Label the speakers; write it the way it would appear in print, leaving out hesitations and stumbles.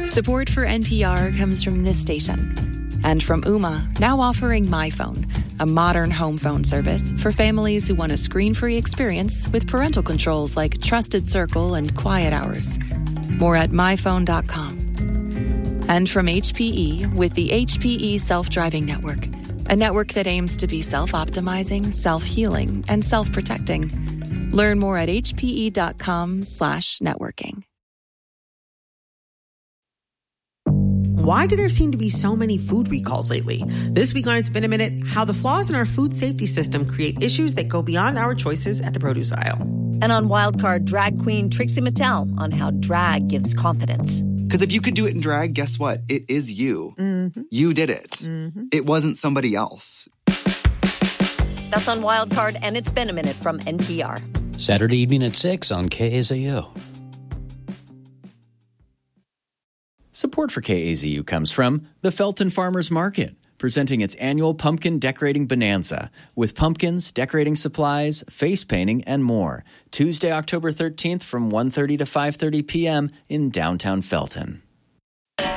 Speaker 1: Support for NPR comes from this station and from Ooma, now offering MyPhone, a modern home phone service for families who want a screen-free experience with parental controls like Trusted Circle and Quiet Hours. More at myphone.com. And from HPE with the HPE Self-Driving Network, a network that aims to be self-optimizing, self-healing, and self-protecting. Learn more at hpe.com/networking.
Speaker 2: Why do there seem to be so many food recalls lately? This week on It's Been a Minute, how the flaws in our food safety system create issues that go beyond our choices at the produce aisle.
Speaker 3: And on Wildcard, drag queen Trixie Mattel on how drag gives confidence.
Speaker 4: Because if you could do it in drag, guess what? It is you. Mm-hmm. You did it. Mm-hmm. It wasn't somebody else.
Speaker 3: That's on Wildcard, and It's Been a Minute from NPR.
Speaker 5: Saturday evening at 6 on KAZU.
Speaker 6: Support for KAZU comes from the Felton Farmers Market, presenting its annual pumpkin decorating bonanza with pumpkins, decorating supplies, face painting, and more. Tuesday, October 13th from 1:30 to 5:30 p.m. in downtown Felton.